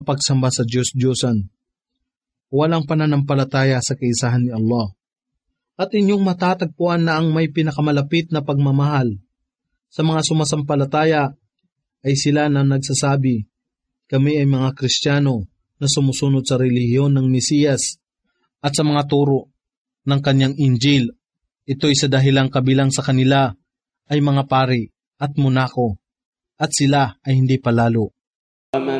pagsamba sa Diyos-Diyosan. Walang pananampalataya sa kaisahan ni Allah. At inyong matatagpuan na ang may pinakamalapit na pagmamahal sa mga sumasampalataya ay sila na nagsasabi, kami ay mga Kristiyano na sumusunod sa relihiyon ng Mesiyas at sa mga turo ng kanyang Injil. Ito'y sa dahilang kabilang sa kanila ay mga pari at monako at sila ay hindi palalo.